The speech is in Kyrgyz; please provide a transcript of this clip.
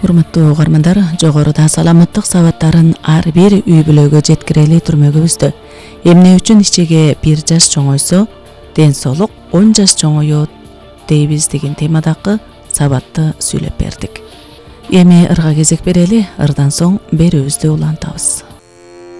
Урматтуу угармандар, жогоруда саламаттык сабаттарын ар бир үй бүлөгө жеткирели турмөгүбүздү. Эмне үчүн ичеге 1 жаш чоңойсо, ден соолук 10 жаш чоңоёт дейбиз деген темадагы сабатты сүйлөп бердик. Эми ырга кезек берели, ырдан соң берүүбүздү улантабыз.